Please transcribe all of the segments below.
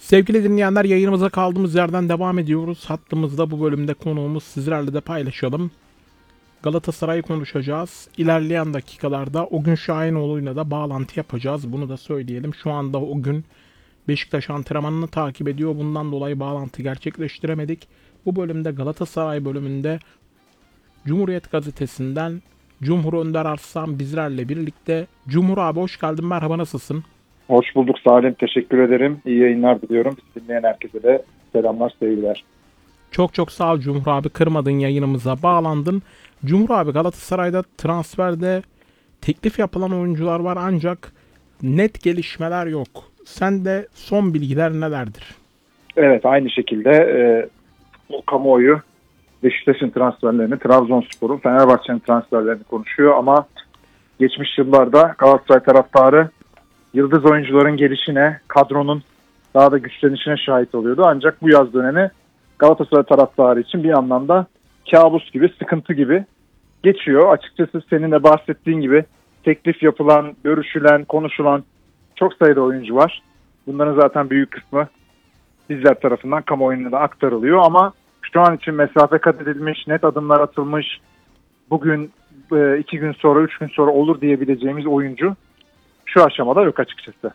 Sevgili dinleyenler, yayınımıza kaldığımız yerden devam ediyoruz. Hattımızda bu bölümde konuğumuz, sizlerle de paylaşalım. Galatasaray'ı konuşacağız. İlerleyen dakikalarda Ogün Şahinoğlu'yla da bağlantı yapacağız. Bunu da söyleyelim. Şu anda o gün Beşiktaş antrenmanını takip ediyor. Bundan dolayı bağlantı gerçekleştiremedik. Bu bölümde, Galatasaray bölümünde, Cumhuriyet Gazetesi'nden Cumhur Önder Arslan bizlerle birlikte. Cumhur abi, hoş geldin. Merhaba, nasılsın? Hoş bulduk Salim. Teşekkür ederim. İyi yayınlar diliyorum. Bizi dinleyen herkese de selamlar, sevgiler. Çok sağ ol Cumhur abi, kırmadın, yayınımıza bağlandın. Cumhur abi, Galatasaray'da transferde teklif yapılan oyuncular var ancak net gelişmeler yok. Sende son bilgiler nelerdir? Evet, aynı şekilde o kamuoyu Beşiktaş'ın transferlerini, Trabzonspor'un, Fenerbahçe'nin transferlerini konuşuyor ama geçmiş yıllarda Galatasaray taraftarı yıldız oyuncuların gelişine, kadronun daha da güçlenişine şahit oluyordu. Ancak bu yaz dönemi Galatasaray taraftarı için bir anlamda kabus gibi, sıkıntı gibi geçiyor. Açıkçası senin de bahsettiğin gibi teklif yapılan, görüşülen, konuşulan çok sayıda oyuncu var. Bunların zaten büyük kısmı bizler tarafından kamuoyuna da aktarılıyor ama şu an için mesafe kat edilmiş, net adımlar atılmış, bugün 2 gün sonra, 3 gün sonra olur diyebileceğimiz oyuncu şu aşamada yok açıkçası.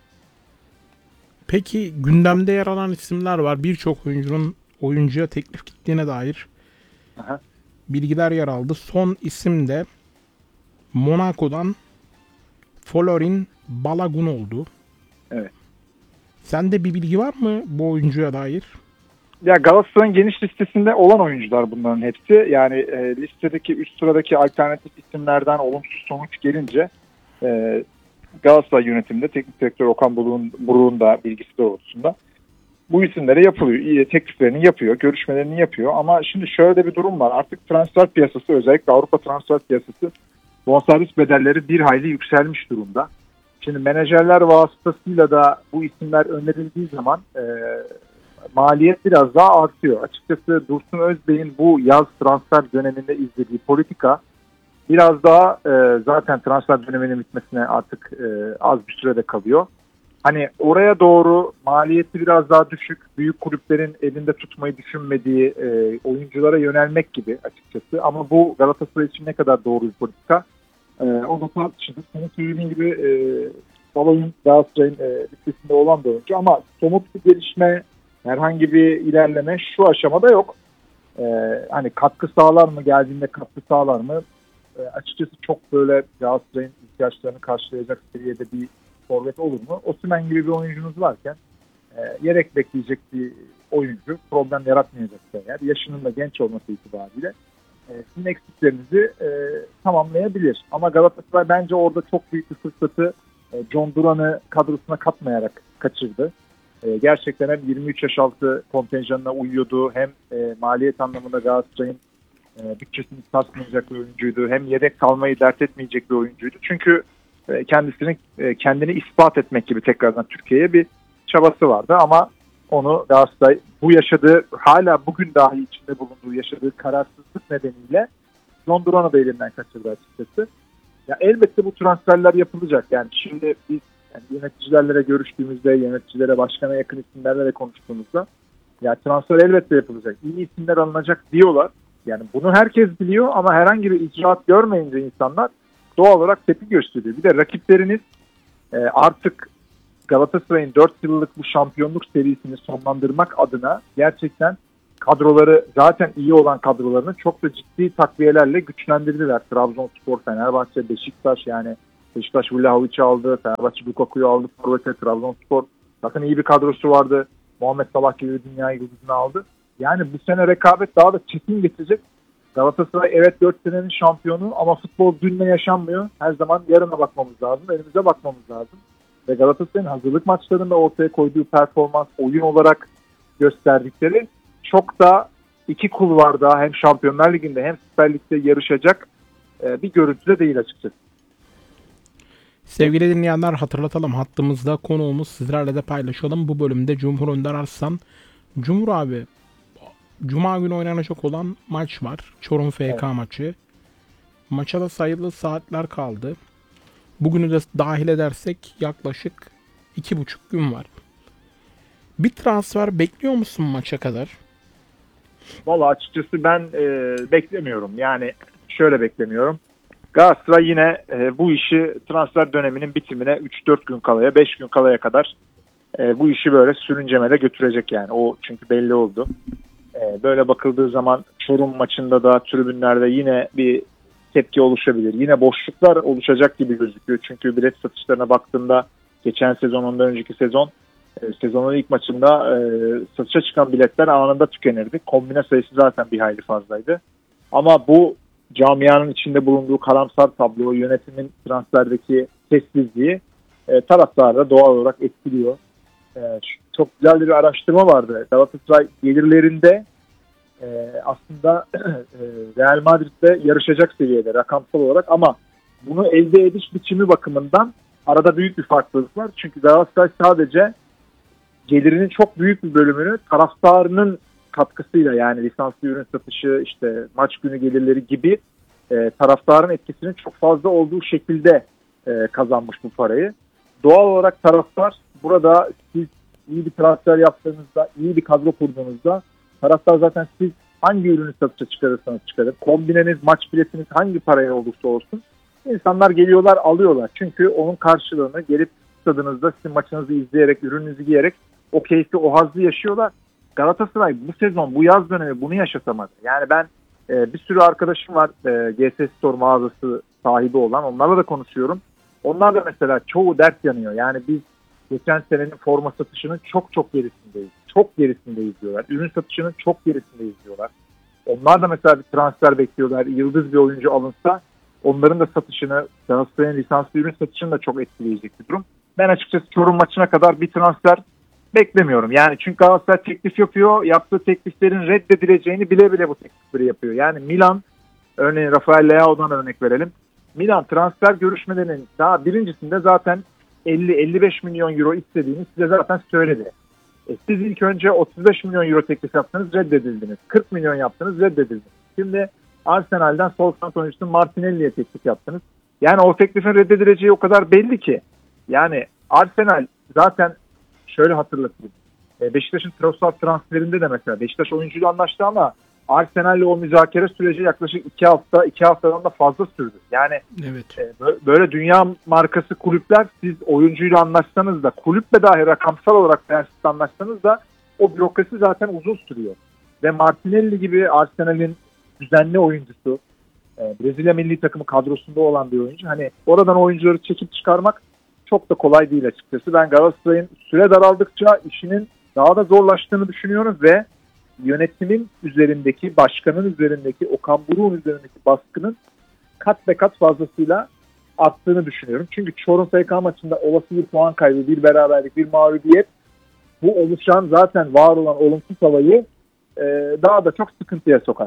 Peki gündemde yer alan isimler var. Birçok oyuncunun oyuncuya teklif gittiğine dair bilgiler yer aldı. Son isim de Monaco'dan Florin Balogun oldu. Evet. Sende bir bilgi var mı bu oyuncuya dair? Ya Galatasaray'ın geniş listesinde olan oyuncular bunların hepsi. Yani listedeki üst sıradaki alternatif isimlerden olumsuz sonuç gelince Galatasaray yönetiminde teknik direktör Okan Buruk'un da bilgisi doğrultusunda bu isimlere yapılıyor. Tekliflerini yapıyor, görüşmelerini yapıyor. Ama şimdi şöyle de bir durum var. Artık transfer piyasası, özellikle Avrupa transfer piyasası, bonservis bedelleri bir hayli yükselmiş durumda. Şimdi menajerler vasıtasıyla da bu isimler önerildiği zaman maliyet biraz daha artıyor. Açıkçası Dursun Özbey'in bu yaz transfer döneminde izlediği politika biraz daha zaten transfer döneminin bitmesine artık az bir sürede kalıyor. Hani oraya doğru maliyeti biraz daha düşük, büyük kulüplerin elinde tutmayı düşünmediği oyunculara yönelmek gibi açıkçası. Ama bu Galatasaray için ne kadar doğru bir politika? O da tartışılır. Senin söylediğin gibi Balogun Galatasaray'ın listesinde olan bir oyuncu ama somut bir gelişme, herhangi bir ilerleme şu aşamada yok. Hani katkı sağlar mı, geldiğinde katkı sağlar mı? Açıkçası çok böyle Galatasaray'ın ihtiyaçlarını karşılayacak seviyede bir forvet olur mu? Osimhen gibi bir oyuncunuz varken yedek bekleyecek bir oyuncu, problem yaratmayacaksa eğer, yaşının da genç olması itibariyle sizin eksiklerinizi tamamlayabilir. Ama Galatasaray bence orada çok büyük bir fırsatı John Duran'ı kadrosuna katmayarak kaçırdı. Gerçekten hem 23 yaş altı kontenjanına uyuyordu, hem maliyet anlamında Galatasaray'ın bütçesini sarsmayacak bir oyuncuydu, hem yedek kalmayı dert etmeyecek bir oyuncuydu. Çünkü kendini ispat etmek gibi tekrardan Türkiye'ye bir çabası vardı ama onu Galatasaray bu yaşadığı, hala bugün dahi içinde bulunduğu yaşadığı kararsızlık nedeniyle John Duran'ı da elinden kaçırdı açıkçası. Ya elbette bu transferler yapılacak. Yani şimdi biz yöneticilerle görüştüğümüzde, yöneticilere, başkana yakın isimlerle de konuştuğumuzda ya transfer elbette yapılacak, İyi isimler alınacak diyorlar. Yani bunu herkes biliyor ama herhangi bir icraat görmeyince insanlar doğal olarak tepki gösteriyor. Bir de rakipleriniz artık Galatasaray'ın 4 yıllık bu şampiyonluk serisini sonlandırmak adına gerçekten kadroları, zaten iyi olan kadrolarını çok da ciddi takviyelerle güçlendirdiler. Trabzonspor, Fenerbahçe, Beşiktaş, yani Beşiktaş Vlahovic'i aldı, Fenerbahçe Lukaku'yu aldı, Forvet'e, Trabzonspor zaten iyi bir kadrosu vardı. Muhammed Salah gibi bir dünya yıldızını aldı. Yani bu sene rekabet daha da çetin geçecek. Galatasaray evet 4 senenin şampiyonu ama futbol dünle yaşanmıyor. Her zaman yarına bakmamız lazım, önümüze bakmamız lazım. Ve Galatasaray'ın hazırlık maçlarında ortaya koyduğu performans, oyun olarak gösterdikleri çok da iki kulvarda, hem Şampiyonlar Ligi'nde hem Süper Lig'de yarışacak bir görüntüde değil açıkçası. Sevgili dinleyenler, hatırlatalım, hattımızda konuğumuz, sizlerle de paylaşalım. Bu bölümde Cumhur Önder Arslan. Cumhur abi, Cuma günü oynanacak olan maç var. Çorum FK Evet. maçı. Maça da sayılı saatler kaldı. Bugünü de dahil edersek yaklaşık 2,5 gün var. Bir transfer bekliyor musun maça kadar? Valla açıkçası ben beklemiyorum. Yani şöyle beklemiyorum. Galatasaray yine bu işi transfer döneminin bitimine 3-4 gün kalaya, 5 gün kalaya kadar bu işi böyle sürüncemede götürecek yani. O çünkü belli oldu. Böyle bakıldığı zaman Çorum maçında da tribünlerde yine bir tepki oluşabilir. Yine boşluklar oluşacak gibi gözüküyor. Çünkü bilet satışlarına baktığımda geçen sezon, ondan önceki sezon sezonun ilk maçında satışa çıkan biletler anında tükenirdi. Kombine sayısı zaten bir hayli fazlaydı. Ama bu camianın içinde bulunduğu karamsar tablo, yönetimin transferdeki sessizliği taraftarı doğal olarak etkiliyor. Çok güzel bir araştırma vardı. Galatasaray gelirlerinde aslında Real Madrid'le yarışacak seviyede rakamsal olarak, ama bunu elde ediş biçimi bakımından arada büyük bir farklılık var. Çünkü Galatasaray sadece gelirinin çok büyük bir bölümünü taraftarının katkısıyla, yani lisanslı ürün satışı, işte maç günü gelirleri gibi taraftarın etkisinin çok fazla olduğu şekilde kazanmış bu parayı. Doğal olarak taraftar burada, siz iyi bir transfer yaptığınızda, iyi bir kadro kurduğunuzda taraftar zaten siz hangi ürünü satışa çıkarırsanız çıkarın, kombineniz, maç biletiniz hangi paraya olursa olsun insanlar geliyorlar, alıyorlar. Çünkü onun karşılığını gelip stadınızda sizin maçınızı izleyerek, ürününüzü giyerek o keyfi, o hazzı yaşıyorlar. Galatasaray bu sezon, bu yaz dönemi bunu yaşatamadı. Yani ben bir sürü arkadaşım var GS Store mağazası sahibi olan, onlarla da konuşuyorum. Onlar da mesela çoğu dert yanıyor. Yani biz geçen senenin forma satışının çok çok gerisindeyiz. Çok gerisindeyiz diyorlar. Ürün satışının çok gerisindeyiz diyorlar. Onlar da mesela bir transfer bekliyorlar. Yıldız bir oyuncu alınsa onların da satışını, Galatasaray'ın lisanslı ürün satışını da çok etkileyecek bir durum. Ben açıkçası Çorum maçına kadar bir transfer beklemiyorum. Yani çünkü Galatasaray teklif yapıyor. Yaptığı tekliflerin reddedileceğini bile bile bu teklifleri yapıyor. Yani Milan, örneğin Rafael Leao'dan örnek verelim. Milan transfer görüşmelerinin daha birincisinde zaten 50-55 milyon euro istediğini size zaten söyledi. Siz ilk önce 35 milyon euro teklif yaptınız, reddedildiniz. 40 milyon yaptınız, reddedildiniz. Şimdi Arsenal'den sol kanat oyuncusu Martinelli'ye teklif yaptınız. Yani o teklifin reddedileceği o kadar belli ki. Yani Arsenal zaten şöyle hatırlatayım. Beşiktaş'ın Trossard transferinde de mesela Beşiktaş oyuncuyla anlaştı ama Arsenal'le o müzakere süreci yaklaşık 2 hafta, 2 haftadan da fazla sürdü. Yani Evet. Böyle dünya markası kulüpler, siz oyuncuyla anlaşsanız da, kulüple dahi rakamsal olarak değersiz anlaşsanız da o bürokrasi zaten uzun sürüyor. Ve Martinelli gibi Arsenal'in düzenli oyuncusu, Brezilya milli takımı kadrosunda olan bir oyuncu. Hani oradan oyuncuları çekip çıkarmak çok da kolay değil açıkçası. Ben Galatasaray'ın süre daraldıkça işinin daha da zorlaştığını düşünüyorum ve yönetimin üzerindeki, başkanın üzerindeki, Okan Buruk'un üzerindeki baskının kat be kat fazlasıyla arttığını düşünüyorum. Çünkü Çorum FK maçında olası bir puan kaybı, bir beraberlik, bir mağlubiyet, bu oluşan zaten var olan olumsuz havayı daha da çok sıkıntıya sokar.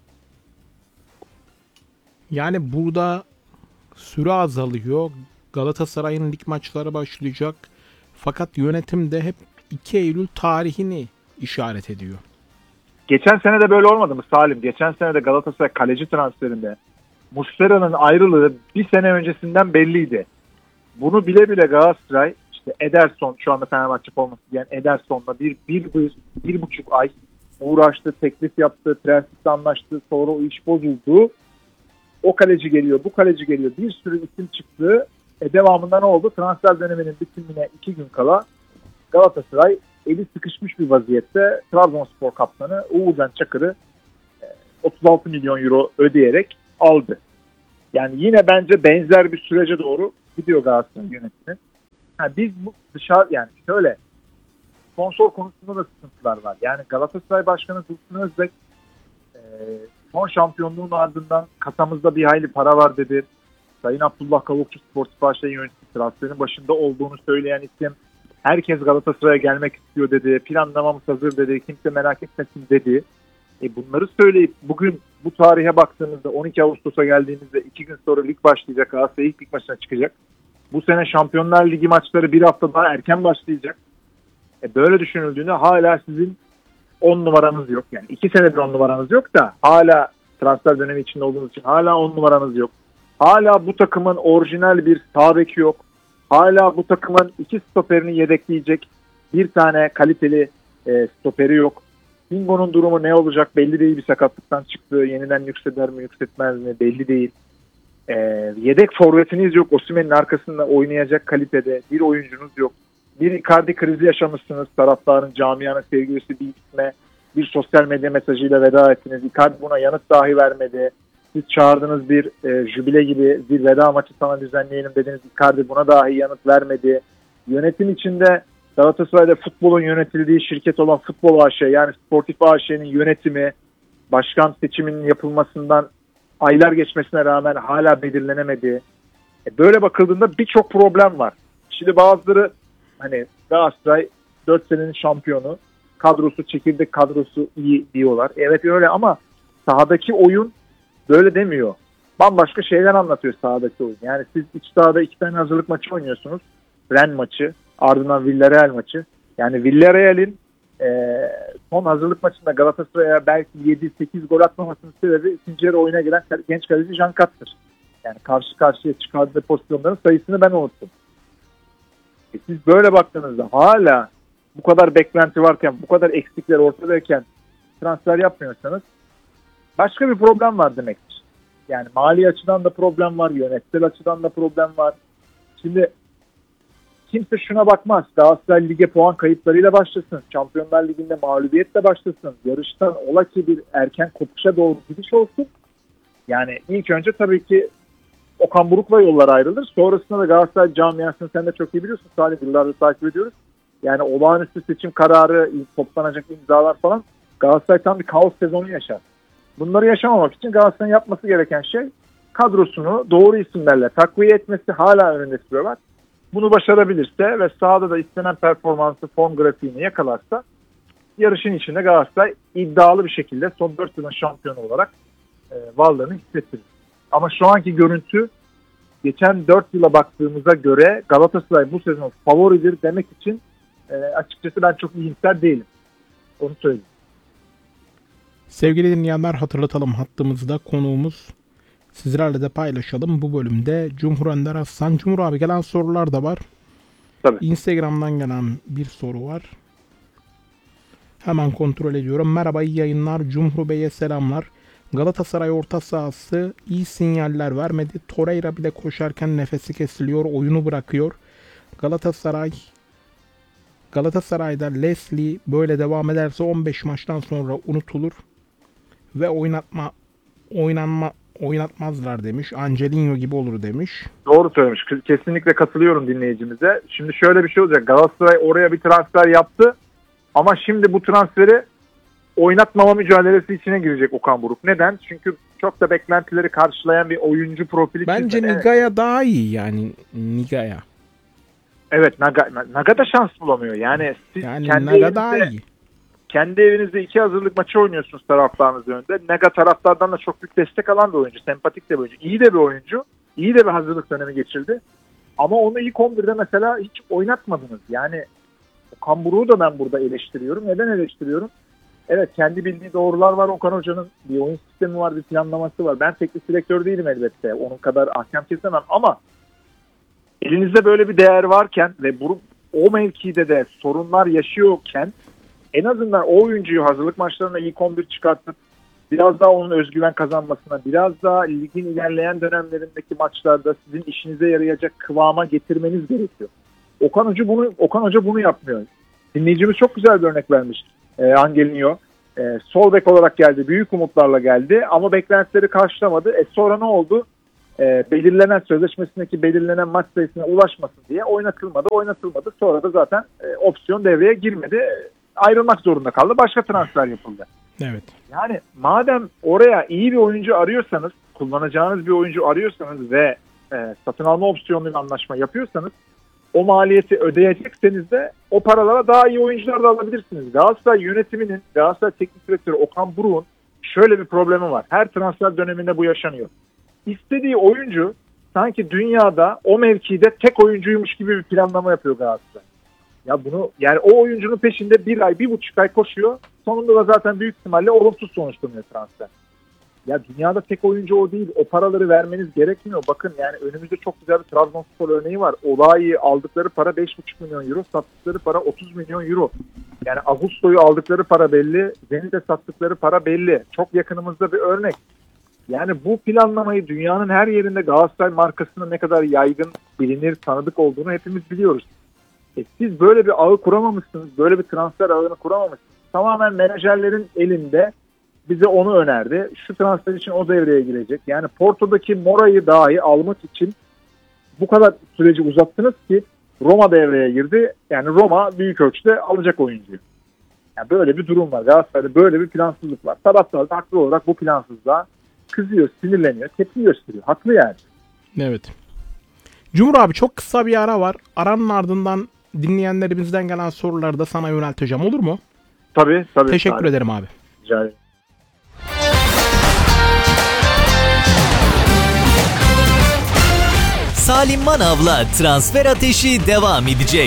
Yani burada süre azalıyor. Galatasaray'ın lig maçları başlayacak. Fakat yönetim de hep 2 Eylül tarihini işaret ediyor. Geçen sene de böyle olmadı mı Salim? Geçen sene de Galatasaray kaleci transferinde Muslera'nın ayrılığı bir sene öncesinden belliydi. Bunu bile bile Galatasaray, işte Ederson, şu anda Fenerbahçe forması giyen Ederson'la bir buçuk ay uğraştı, teklif yaptı, prensipte anlaştı, sonra o iş bozuldu. O kaleci geliyor, bu kaleci geliyor, bir sürü isim çıktı. Devamında ne oldu? Transfer döneminin bitimine 2 gün kala Galatasaray eli sıkışmış bir vaziyette Trabzonspor kaptanı Uğurcan Çakır'ı 36 milyon euro ödeyerek aldı. Yani yine bence benzer bir sürece doğru gidiyor Galatasaray yönetimi. Yani biz bu dışarı, yani şöyle, sponsor konusunda da sıkıntılar var. Yani Galatasaray Başkanı Dursun Özbek son şampiyonluğun ardından kasamızda bir hayli para var dedi. Sayın Abdullah Kavukçu Sportif Başkanı yönetim transferin başında olduğunu söyleyen isim, herkes Galatasaray'a gelmek istiyor dedi. Planlamamız hazır dedi. Kimse merak etmesin dedi. Bunları söyleyip bugün bu tarihe baktığımızda 12 Ağustos'a geldiğimizde 2 gün sonra lig başlayacak. Galatasaray ilk lig maçına çıkacak. Bu sene Şampiyonlar Ligi maçları bir hafta daha erken başlayacak. Böyle düşünüldüğünde hala sizin 10 numaranız yok. Yani 2 senedir 10 numaranız yok da hala transfer dönemi içinde olduğunuz için hala 10 numaranız yok. Hala bu takımın orijinal bir sağ beki yok. Hala bu takımın 2 stoperini yedekleyecek Bir tane kaliteli stoperi yok. Singo'nun durumu ne olacak belli değil. Bir sakatlıktan çıktı. Yeniden yükselir mi yükseltmez mi belli değil. Yedek forvetiniz yok. Osimhen'in arkasında oynayacak kalitede bir oyuncunuz yok. Bir Icardi krizi yaşamışsınız. Taraftarın, camianın sevgilisi bir gitme, bir sosyal medya mesajıyla veda ettiniz. Icardi buna yanıt dahi vermedi. Siz çağırdınız bir jübile gibi bir veda maçı sana düzenleyelim dediniz. Icardi buna dahi yanıt vermedi. Yönetim içinde Galatasaray'da futbolun yönetildiği şirket olan Futbol AŞ yani Sportif AŞ'nin yönetimi başkan seçiminin yapılmasından aylar geçmesine rağmen hala belirlenemedi. Böyle bakıldığında birçok problem var. Şimdi bazıları hani Galatasaray 4 senenin şampiyonu, kadrosu çekirdek kadrosu iyi diyorlar. Evet öyle ama sahadaki oyun böyle demiyor. Bambaşka şeyler anlatıyor sahadaki oyun. Yani siz iç sahada 2 tane hazırlık maçı oynuyorsunuz. Rennes maçı, ardından Villarreal maçı. Yani Villarreal'in son hazırlık maçında Galatasaray'a belki 7-8 gol atmamasının sebebi ikinci yarı oyuna giren genç kaleci Can Kat'tır. Yani karşı karşıya çıkardığı pozisyonların sayısını ben unuttum. Siz böyle baktığınızda hala bu kadar beklenti varken, bu kadar eksikler ortadayken transfer yapmıyorsanız başka bir problem var demektir. Yani mali açıdan da problem var, yönetsel açıdan da problem var. Şimdi kimse şuna bakmaz. Galatasaray lige puan kayıplarıyla başlasın. Şampiyonlar Ligi'nde mağlubiyetle başlasın. Yarıştan ola ki bir erken kopuşa doğru gidiş olsun. Yani ilk önce tabii ki Okan Buruk'la yollar ayrılır. Sonrasında da Galatasaray camiasını sen de çok iyi biliyorsun. Salih yıllardır takip ediyoruz. Yani olağanüstü seçim kararı, toplanacak imzalar falan Galatasaray tam bir kaos sezonu yaşar. Bunları yaşamamak için Galatasaray'ın yapması gereken şey kadrosunu doğru isimlerle takviye etmesi hala önünde süre var. Bunu başarabilirse ve sahada da istenen performansı, form grafiğini yakalarsa yarışın içinde Galatasaray iddialı bir şekilde son 4 yılın şampiyonu olarak varlığını hissettirir. Ama şu anki görüntü geçen 4 yıla baktığımıza göre Galatasaray bu sezon favoridir demek için açıkçası ben çok iyimser değilim. Onu söyleyeyim. Sevgili dinleyenler hatırlatalım hattımızda konuğumuz sizlerle de paylaşalım. Bu bölümde Cumhur Önder Aslan. Cumhur abi gelen sorular da var. Tabii. Instagram'dan gelen bir soru var. Hemen kontrol ediyorum. Merhaba iyi yayınlar. Cumhur Bey'e selamlar. Galatasaray orta sahası iyi sinyaller vermedi. Torreira bile koşarken nefesi kesiliyor. Oyunu bırakıyor. Galatasaray'da Leslie böyle devam ederse 15 maçtan sonra unutulur ve oynatmazlar demiş. Angelino gibi olur demiş. Doğru söylemiş. Kesinlikle katılıyorum dinleyicimize. Şimdi şöyle bir şey olacak. Galatasaray oraya bir transfer yaptı ama şimdi bu transferi oynatmama mücadelesi içine girecek Okan Buruk. Neden? Çünkü çok da beklentileri karşılayan bir oyuncu profili. Bence Nigaya daha iyi yani. Nigaya. Evet, Naga da şans bulamıyor. Yani siz Naga daha iyi. Kendi evinizde 2 hazırlık maçı oynuyorsunuz taraftarınız önünde. Naga taraftardan da çok büyük destek alan bir oyuncu. Sempatik de bir oyuncu. İyi de bir oyuncu. İyi de bir hazırlık dönemi geçirdi. Ama onu ilk 11'de mesela hiç oynatmadınız. Yani Okan Buruk'u da ben burada eleştiriyorum. Neden eleştiriyorum? Evet kendi bildiği doğrular var. Okan Hoca'nın bir oyun sistemi var, bir planlaması var. Ben teknik direktör değilim elbette. Onun kadar ahkam kesemem ama elinizde böyle bir değer varken ve o mevkide de sorunlar yaşıyorken en azından o oyuncuyu hazırlık maçlarına ilk 11 çıkartıp biraz daha onun özgüven kazanmasına, biraz daha ligin ilerleyen dönemlerindeki maçlarda sizin işinize yarayacak kıvama getirmeniz gerekiyor. Okan Hoca bunu yapmıyor. Dinleyicimiz çok güzel bir örnek vermiş. Angelino. Sol bek olarak geldi. Büyük umutlarla geldi ama beklentileri karşılamadı. Sonra ne oldu? Sözleşmesindeki belirlenen maç sayısına ulaşmasın diye oynatılmadı. Sonra da zaten opsiyon devreye girmedi. Ayrılmak zorunda kaldı. Başka transfer yapıldı. Evet. Yani madem oraya iyi bir oyuncu arıyorsanız, kullanacağınız bir oyuncu arıyorsanız ve satın alma opsiyonuyla anlaşma yapıyorsanız o maliyeti ödeyecekseniz de o paralara daha iyi oyuncular da alabilirsiniz. Galatasaray yönetiminin, Galatasaray teknik direktörü Okan Buruk'un şöyle bir problemi var. Her transfer döneminde bu yaşanıyor. İstediği oyuncu sanki dünyada o mevkide tek oyuncuymuş gibi bir planlama yapıyor Galatasaray. Yani o oyuncunun peşinde 1 ay, 1,5 ay koşuyor. Sonunda da zaten büyük ihtimalle olumsuz sonuçlanıyor transfer. Ya dünyada tek oyuncu o değil. O paraları vermeniz gerekmiyor. Bakın yani önümüzde çok güzel bir Trabzonspor örneği var. Olayi aldıkları para 5,5 milyon euro, sattıkları para 30 milyon euro. Yani Ağustos'u aldıkları para belli, Zenit'e sattıkları para belli. Çok yakınımızda bir örnek. Yani bu planlamayı dünyanın her yerinde Galatasaray markasının ne kadar yaygın, bilinir, tanıdık olduğunu hepimiz biliyoruz. Siz böyle bir ağı kuramamışsınız, böyle bir transfer ağını kuramamışsınız. Tamamen menajerlerin elinde. Bize onu önerdi. Şu transfer için o devreye girecek. Yani Porto'daki Mora'yı dahi almak için bu kadar süreci uzattınız ki Roma devreye girdi. Yani Roma büyük ölçüde alacak oyuncuyu. Yani böyle bir durum var. Galatasaray'da böyle bir plansızlık var. Taraftar da haklı olarak bu plansızlığa kızıyor, sinirleniyor, tepki gösteriyor. Haklı yani. Evet. Cumhur abi çok kısa bir ara var. Aranın ardından dinleyenlerimizden gelen soruları da sana yönelteceğim, olur mu? Tabii. Teşekkür ederim abi. Rica ederim. Salim Manav'la Transfer Ateşi devam edecek.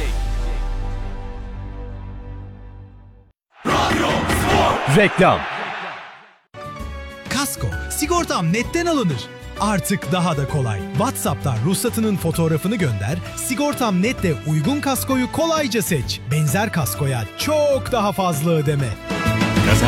Reklam. Kasko, sigortam netten alınır. Artık daha da kolay. WhatsApp'tan ruhsatının fotoğrafını gönder, Sigortam Net'te uygun kaskoyu kolayca seç. Benzer kaskoya çok daha fazla ödeme.